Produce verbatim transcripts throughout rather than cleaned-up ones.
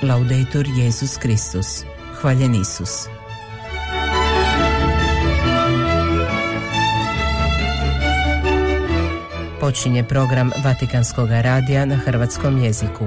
Laudetur Jesus Kristus. Hvaljen Isus. Počinje program Vatikanskog radija na hrvatskom jeziku.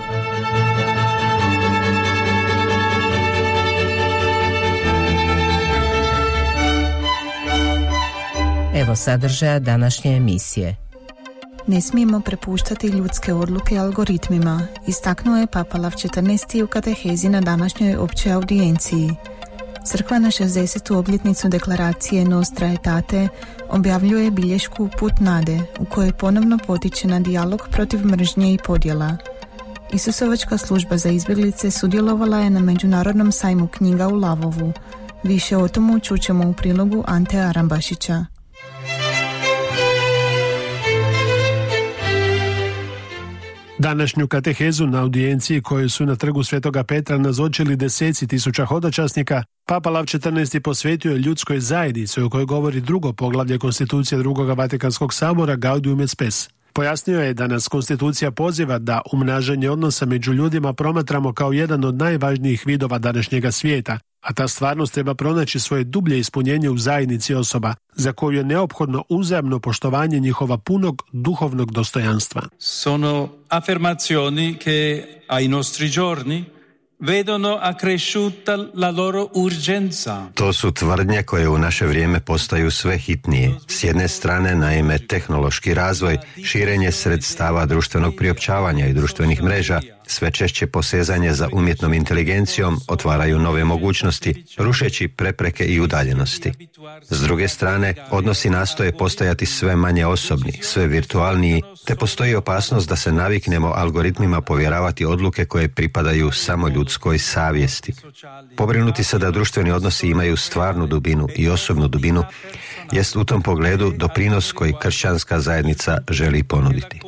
Evo sadržaja današnje emisije. Ne smijemo prepuštati ljudske odluke algoritmima, istaknuo je Papa Lav četrnaesti u katehezi na današnjoj općoj audijenciji. Crkva na šezdesetu obljetnicu deklaracije Nostra Aetate objavljuje bilješku Put nade, u kojoj ponovno potiče na dijalog protiv mržnje i podjela. Isusovačka služba za izbjeglice sudjelovala je na Međunarodnom sajmu knjiga u Lavovu. Više o tomu čućemo u prilogu Ante Arambašića. Današnju katehezu na audijenciji koju su na trgu Svetoga Petra nazočili deseci tisuća hodočasnika, Papa Lav četrnaesti posvetio je ljudskoj zajednici o kojoj govori drugo poglavlje Konstitucije drugog Vatikanskog sabora Gaudium et Spes. Pojasnio je da nas Konstitucija poziva da umnažanje odnosa među ljudima promatramo kao jedan od najvažnijih vidova današnjega svijeta, a ta stvarnost treba pronaći svoje dublje ispunjenje u zajednici osoba, za koju je neophodno uzajamno poštovanje njihova punog duhovnog dostojanstva. Sono affermazioni che ai nostri giorni vedono accresciuta la loro urgenza. To su tvrdnje koje u naše vrijeme postaju sve hitnije. S jedne strane, naime, tehnološki razvoj, širenje sredstava društvenog priopćavanja i društvenih mreža, sve češće posezanje za umjetnom inteligencijom otvaraju nove mogućnosti, rušeći prepreke i udaljenosti. S druge strane, odnosi nastoje postajati sve manje osobni, sve virtualniji, te postoji opasnost da se naviknemo algoritmima povjeravati odluke koje pripadaju samo ljudskoj savjesti. Pobrinuti se da društveni odnosi imaju stvarnu dubinu i osobnu dubinu jest u tom pogledu doprinos koji kršćanska zajednica želi ponuditi.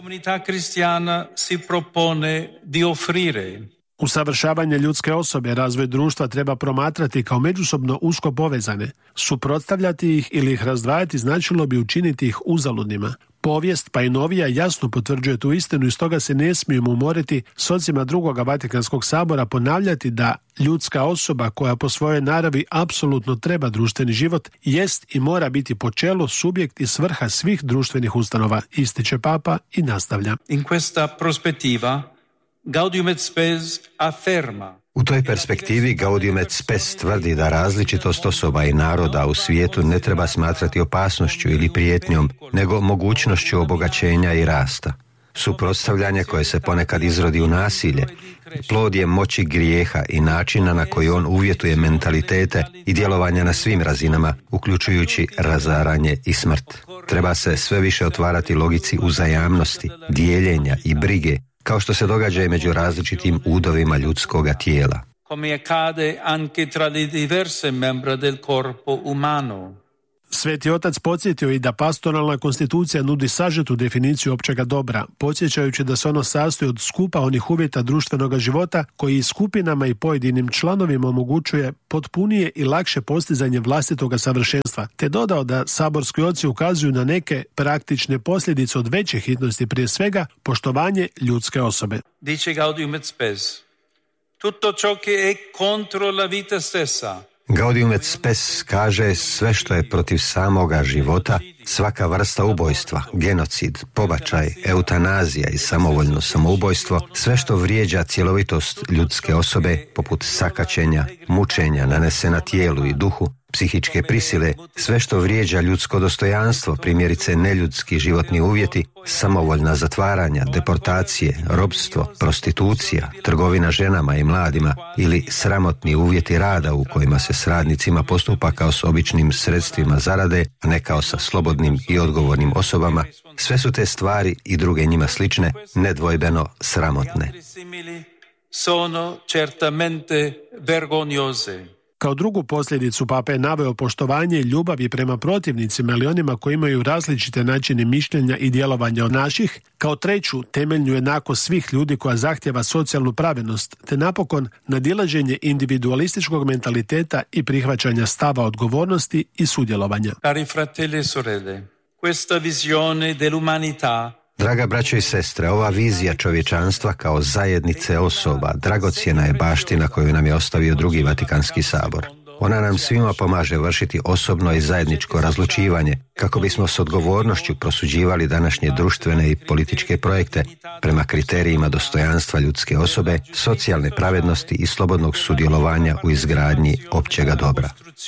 Usavršavanje ljudske osobe, razvoj društva treba promatrati kao međusobno usko povezane. Suprotstavljati ih ili ih razdvajati značilo bi učiniti ih uzaludnima. Povijest, pa i novija, jasno potvrđuje tu istinu i stoga se ne smijemo umoriti s ocima drugog Vatikanskog sabora ponavljati da ljudska osoba koja po svojoj naravi apsolutno treba društveni život jest i mora biti po čelu, subjekt i svrha svih društvenih ustanova, ističe Papa i nastavlja. In questa prospettiva Gaudium et Spes afferma. U toj perspektivi Gaudium et Spes tvrdi da različitost osoba i naroda u svijetu ne treba smatrati opasnošću ili prijetnjom, nego mogućnošću obogaćenja i rasta. Suprotstavljanje koje se ponekad izrodi u nasilje, plod je moći grijeha i načina na koji on uvjetuje mentalitete i djelovanja na svim razinama, uključujući razaranje i smrt. Treba se sve više otvarati logici uzajamnosti, dijeljenja i brige, kao što se događa i među različitim udovima ljudskoga tijela. Come accade anche tra le diverse membra del corpo umano. Sveti otac podsjetio i da pastoralna konstitucija nudi sažetu definiciju općega dobra, podsjećajući da se ono sastoji od skupa onih uvjeta društvenog života koji skupinama i pojedinim članovima omogućuje potpunije i lakše postizanje vlastitoga savršenstva, te dodao da saborski oci ukazuju na neke praktične posljedice od veće hitnosti, prije svega poštovanje ljudske osobe. Dice Gaudium et Spes, tutto ciò che è contro la vita stessa. Gaudium et Spes kaže sve što je protiv samoga života, svaka vrsta ubojstva, genocid, pobačaj, eutanazija i samovoljno samoubojstvo, sve što vrijeđa cjelovitost ljudske osobe, poput sakaćenja, mučenja nanesena tijelu i duhu, psihičke prisile, sve što vrijeđa ljudsko dostojanstvo, primjerice neljudski životni uvjeti, samovoljna zatvaranja, deportacije, robstvo, prostitucija, trgovina ženama i mladima ili sramotni uvjeti rada u kojima se s radnicima postupa kao s običnim sredstvima zarade, a ne kao sa slobodnim i odgovornim osobama, sve su te stvari i druge njima slične nedvojbeno sramotne. Sono certamente vergognose. Kao drugu posljedicu Papa je naveo poštovanje i ljubavi prema protivnicima ili onima koji imaju različite načine mišljenja i djelovanja od naših, kao treću temeljnu jednakost svih ljudi koja zahtjeva socijalnu pravednost, te napokon nadilaženje individualističkog mentaliteta i prihvaćanja stava odgovornosti i sudjelovanja. Cari fratelli e sorelle, questa visione dell'umanità. Draga braćo i sestre, ova vizija čovječanstva kao zajednice osoba dragocjena je baština koju nam je ostavio drugi Vatikanski sabor. Ona nam svima pomaže vršiti osobno i zajedničko razlučivanje kako bismo s odgovornošću prosuđivali današnje društvene i političke projekte prema kriterijima dostojanstva ljudske osobe, socijalne pravednosti i slobodnog sudjelovanja u izgradnji općega dobra.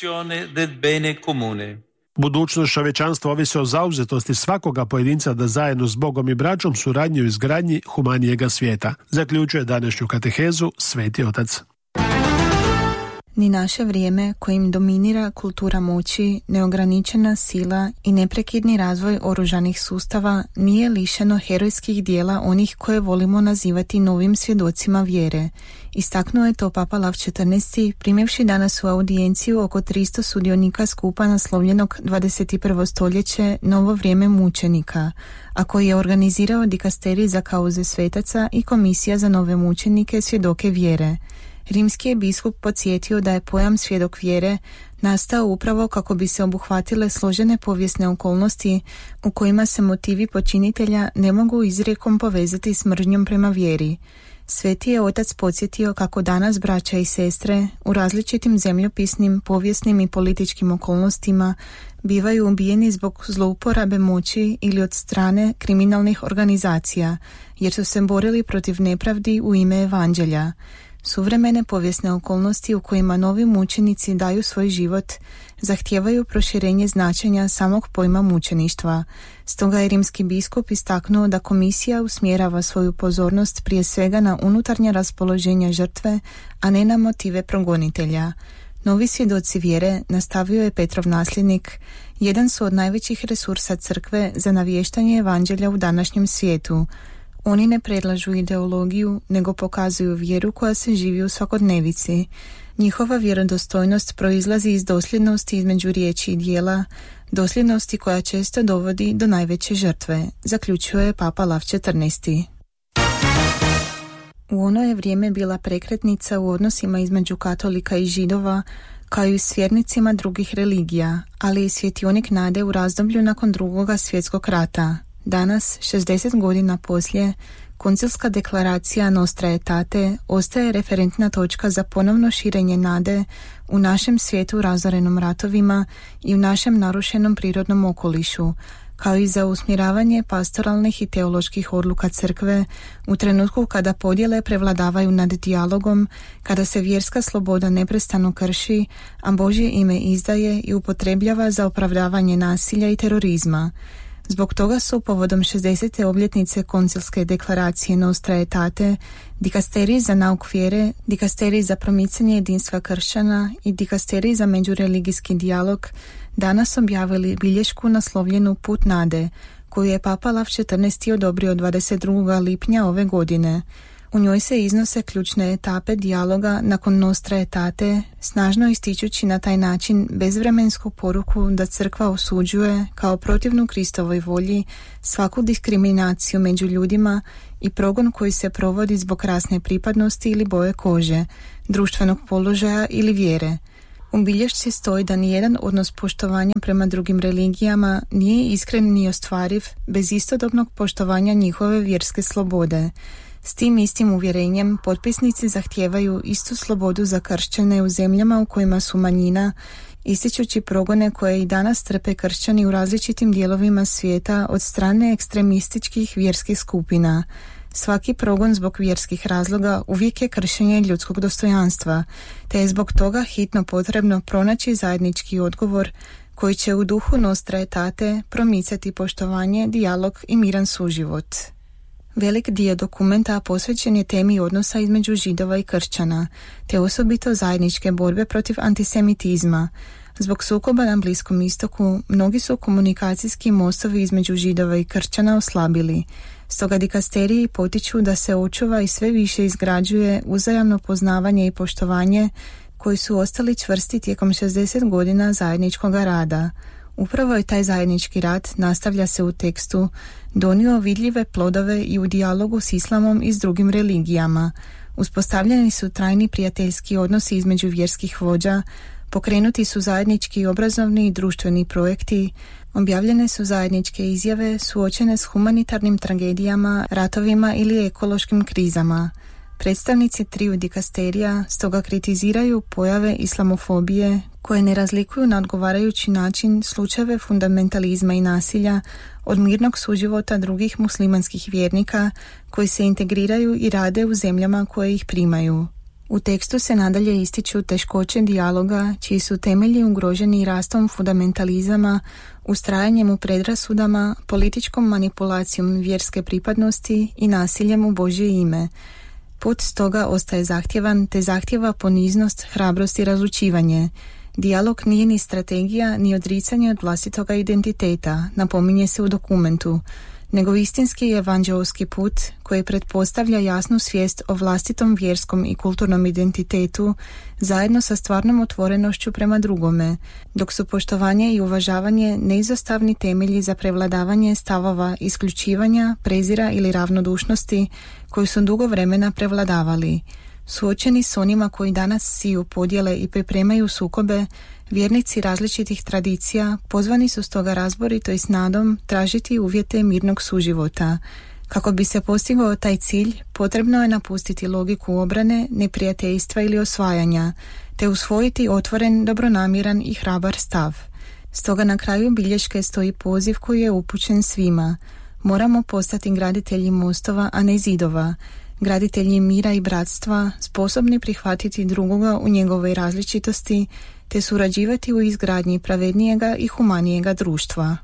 Budućnost čovječanstva ovisi o zauzetosti svakoga pojedinca da zajedno s Bogom i braćom suradnji u izgradnji humanijega svijeta, zaključuje današnju katehezu Sveti Otac. Ni naše vrijeme kojim dominira kultura moći, neograničena sila i neprekidni razvoj oružanih sustava nije lišeno herojskih dijela onih koje volimo nazivati novim svjedocima vjere. Istaknuo je to Papa Lav četrnaesti primjevši danas u audijenciju oko tristo sudionika skupa naslovljenog dvadeset prvo stoljeće Novo vrijeme mučenika, a koji je organizirao dikasterij za kauze svetaca i komisija za nove mučenike svjedoke vjere. Rimski je biskup podsjetio da je pojam svjedok vjere nastao upravo kako bi se obuhvatile složene povijesne okolnosti u kojima se motivi počinitelja ne mogu izrijekom povezati s mržnjom prema vjeri. Sveti je Otac podsjetio kako danas braća i sestre u različitim zemljopisnim, povijesnim i političkim okolnostima bivaju ubijeni zbog zlouporabe moći ili od strane kriminalnih organizacija, jer su se borili protiv nepravdi u ime evanđelja. Suvremene povijesne okolnosti u kojima novi mučenici daju svoj život zahtijevaju proširenje značenja samog pojma mučeništva. Stoga je rimski biskup istaknuo da komisija usmjerava svoju pozornost prije svega na unutarnja raspoloženja žrtve, a ne na motive progonitelja. Novi svjedoci vjere, nastavio je Petrov nasljednik, jedan su od najvećih resursa crkve za navještanje evanđelja u današnjem svijetu. Oni ne predlažu ideologiju, nego pokazuju vjeru koja se živi u svakodnevici. Njihova vjerodostojnost proizlazi iz dosljednosti između riječi i djela, dosljednosti koja često dovodi do najveće žrtve, zaključuje je Papa Lav četrnaesti. U ono je vrijeme bila prekretnica u odnosima između katolika i židova, kao i s vjernicima drugih religija, ali i svjetionik nade u razdoblju nakon drugoga svjetskog rata. Danas, šezdeset godina poslije, koncilska deklaracija Nostra Aetate ostaje referentna točka za ponovno širenje nade u našem svijetu razorenom ratovima i u našem narušenom prirodnom okolišu, kao i za usmjeravanje pastoralnih i teoloških odluka crkve u trenutku kada podjele prevladavaju nad dijalogom, kada se vjerska sloboda neprestano krši, a Božje ime izdaje i upotrebljava za opravdavanje nasilja i terorizma. Zbog toga su povodom šezdesete obljetnice koncilske deklaracije Nostra Aetate, dikasterij za nauk vjere, dikasterij za promicanje jedinstva kršćana i dikasterij za međureligijski dijalog danas objavili bilješku naslovljenu Put nade, koju je Papa Lav četrnaesti odobrio dvadeset drugog lipnja ove godine. U njoj se iznose ključne etape dijaloga nakon Nostra Aetate, snažno ističući na taj način bezvremensku poruku da crkva osuđuje kao protivnu Kristovoj volji svaku diskriminaciju među ljudima i progon koji se provodi zbog rasne pripadnosti ili boje kože, društvenog položaja ili vjere. U bilješci stoji da nijedan odnos poštovanja prema drugim religijama nije iskren ni ostvariv bez istodobnog poštovanja njihove vjerske slobode. S tim istim uvjerenjem potpisnici zahtijevaju istu slobodu za kršćane u zemljama u kojima su manjina, ističući progone koje i danas trpe kršćani u različitim dijelovima svijeta od strane ekstremističkih vjerskih skupina. Svaki progon zbog vjerskih razloga uvijek je kršenje ljudskog dostojanstva, te je zbog toga hitno potrebno pronaći zajednički odgovor koji će u duhu Nostra Aetate promicati poštovanje, dijalog i miran suživot. Velik dio dokumenta posvećen je temi odnosa između židova i kršćana, te osobito zajedničke borbe protiv antisemitizma. Zbog sukoba na Bliskom istoku, mnogi su komunikacijski mostovi između židova i kršćana oslabili. Stoga dikasteriji potiču da se očuva i sve više izgrađuje uzajamno poznavanje i poštovanje koji su ostali čvrsti tijekom šezdeset godina zajedničkog rada. Upravo je taj zajednički rad, nastavlja se u tekstu, donio vidljive plodove i u dijalogu s islamom i s drugim religijama. Uspostavljeni su trajni prijateljski odnosi između vjerskih vođa, Pokrenuti su zajednički obrazovni i društveni projekti, objavljene su zajedničke izjave suočene s humanitarnim tragedijama, ratovima ili ekološkim krizama. Predstavnici triju dikasterija stoga kritiziraju pojave islamofobije koje ne razlikuju na odgovarajući način slučajeve fundamentalizma i nasilja od mirnog suživota drugih muslimanskih vjernika koji se integriraju i rade u zemljama koje ih primaju. U tekstu se nadalje ističu teškoće dijaloga čiji su temelji ugroženi rastom fundamentalizama, ustrajanjem u predrasudama, političkom manipulacijom vjerske pripadnosti i nasiljem u Božje ime. Put stoga ostaje zahtjevan te zahtjeva poniznost, hrabrost i razlučivanje. Dijalog nije ni strategija ni odricanje od vlastitoga identiteta, napominje se u dokumentu, nego istinski evanđeoski put koji pretpostavlja jasnu svijest o vlastitom vjerskom i kulturnom identitetu zajedno sa stvarnom otvorenošću prema drugome, dok su poštovanje i uvažavanje neizostavni temelji za prevladavanje stavova isključivanja, prezira ili ravnodušnosti koji su dugo vremena prevladavali. Suočeni s onima koji danas siju podjele i pripremaju sukobe, vjernici različitih tradicija pozvani su stoga razborito i s nadom tražiti uvjete mirnog suživota. Kako bi se postigao taj cilj, potrebno je napustiti logiku obrane, neprijateljstva ili osvajanja, te usvojiti otvoren, dobronamjeran i hrabar stav. Stoga na kraju bilješke stoji poziv koji je upućen svima. Moramo postati graditelji mostova, a ne zidova, graditelji mira i bratstva, sposobni prihvatiti drugoga u njegovoj različitosti, te surađivati u izgradnji pravednijega i humanijega društva.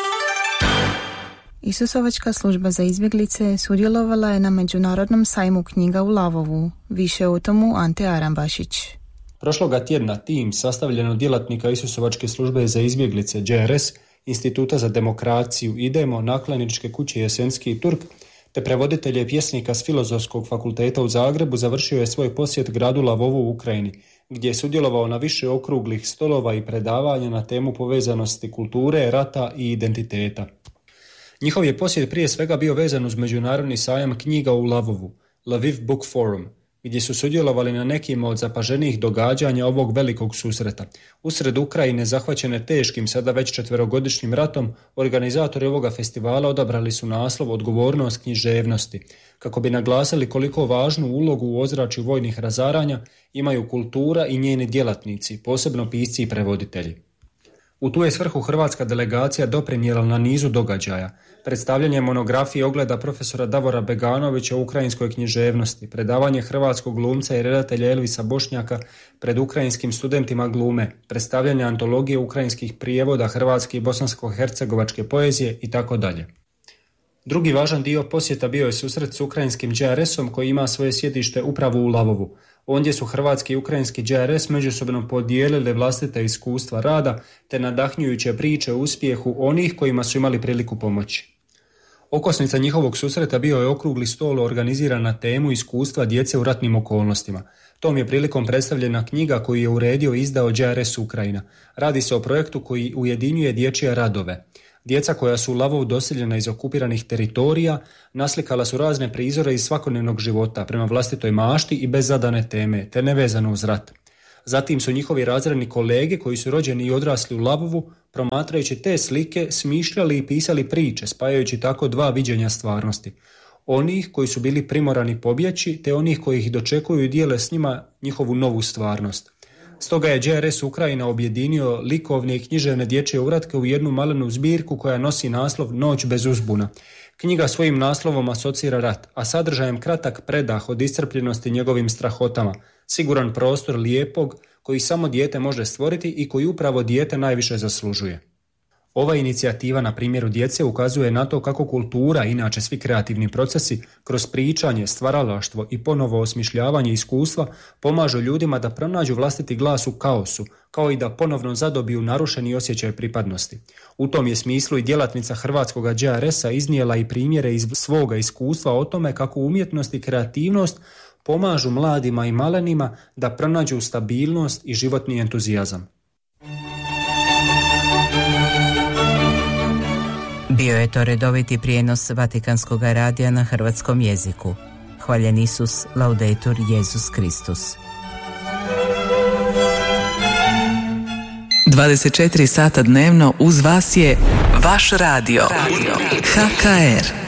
Isusovačka služba za izbjeglice sudjelovala je na Međunarodnom sajmu knjiga u Lavovu. Više o tomu Ante Arambašić. Prošloga tjedna tim sastavljen od djelatnika Isusovačke službe za izbjeglice Đ R S, Instituta za demokraciju Idemo, Nakladničke kuće Jesenski i Turk, te prevoditelje pjesnika s Filozofskog fakulteta u Zagrebu završio je svoj posjet gradu Lavovu u Ukrajini, gdje je sudjelovao na više okruglih stolova i predavanja na temu povezanosti kulture, rata i identiteta. Njihov je posjet prije svega bio vezan uz Međunarodni sajam knjiga u Lavovu, Lviv Book Forum, gdje su sudjelovali na nekim od zapaženijih događanja ovog velikog susreta. Usred Ukrajine, zahvaćene teškim, sada već četverogodišnjim ratom, organizatori ovoga festivala odabrali su naslov Odgovornost književnosti, kako bi naglasili koliko važnu ulogu u ozračju vojnih razaranja imaju kultura i njeni djelatnici, posebno pisci i prevoditelji. U tu je svrhu hrvatska delegacija doprinijela na nizu događaja. Predstavljanje monografije ogleda profesora Davora Beganovića o ukrajinskoj književnosti, predavanje hrvatskog glumca i redatelja Elvisa Bošnjaka pred ukrajinskim studentima glume, predstavljanje antologije ukrajinskih prijevoda hrvatske i bosansko-hercegovačke poezije itd. Drugi važan dio posjeta bio je susret s ukrajinskim Đ R S-om koji ima svoje sjedište upravo u Lavovu. Ondje su hrvatski i ukrajinski Đ R S međusobno podijelili vlastite iskustva rada te nadahnjujuće priče o uspjehu onih kojima su imali priliku pomoći. Okosnica njihovog susreta bio je okrugli stol organiziran na temu iskustva djece u ratnim okolnostima. Tom je prilikom predstavljena knjiga koju je uredio i izdao Đ R S Ukrajina. Radi se o projektu koji ujedinjuje dječje radove. Djeca koja su u Lavovu doseljena iz okupiranih teritorija naslikala su razne prizore iz svakodnevnog života prema vlastitoj mašti i bez zadane teme, te nevezano uz rat. Zatim su njihovi razredni kolege koji su rođeni i odrasli u Lavovu, promatrajući te slike, smišljali i pisali priče, spajajući tako dva viđenja stvarnosti. Onih koji su bili primorani pobjeći, te onih koji ih dočekuju i dijele s njima njihovu novu stvarnost. Stoga je Đ R S Ukrajina objedinio likovne i književne dječje uratke u jednu malenu zbirku koja nosi naslov Noć bez uzbuna. Knjiga svojim naslovom asocira rat, a sadržajem kratak predah od iscrpljenosti njegovim strahotama, siguran prostor lijepog koji samo dijete može stvoriti i koji upravo dijete najviše zaslužuje. Ova inicijativa na primjeru djece ukazuje na to kako kultura, inače svi kreativni procesi, kroz pričanje, stvaralaštvo i ponovo osmišljavanje iskustva pomažu ljudima da pronađu vlastiti glas u kaosu, kao i da ponovno zadobiju narušeni osjećaj pripadnosti. U tom je smislu i djelatnica hrvatskog Đ R S-a iznijela i primjere iz svoga iskustva o tome kako umjetnost i kreativnost pomažu mladima i malenima da pronađu stabilnost i životni entuzijazam. Bio je to redoviti prijenos Vatikanskog radija na hrvatskom jeziku. Hvaljen Isus, laudetur Jesus Kristus. dvadeset četiri sata dnevno uz vas je vaš radio. radio. H K R.